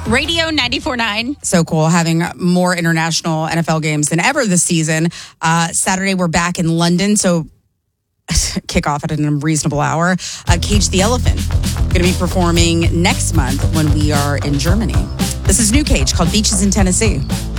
Radio 94.9. So cool having more international NFL games than ever this season. Saturday, we're back in London, so kick off at an unreasonable hour. Cage the Elephant going to be performing next month when we are in Germany. This is new Cage called Beaches in Tennessee.